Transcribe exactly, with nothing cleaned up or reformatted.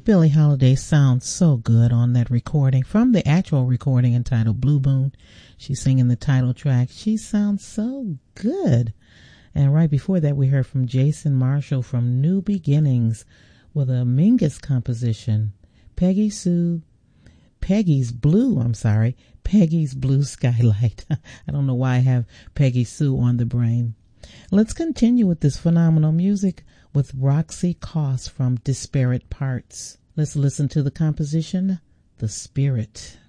Billie Holiday sounds so good on that recording, from the actual recording entitled Blue Moon. She's singing the title track. She sounds so good. And right before that, we heard from Jason Marshall from New Beginnings with a Mingus composition, Peggy Sue, Peggy's Blue, I'm sorry, Peggy's Blue Skylight. I don't know why I have Peggy Sue on the brain. Let's continue with this phenomenal music with Roxy Coss from Disparate Parts. Let's listen to the composition, The Spirit.